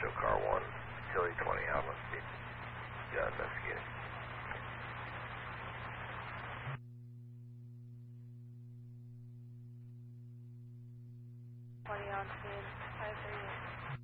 show car 1, utility 20 Alma Speed. Yeah, investigating. On scene, 538.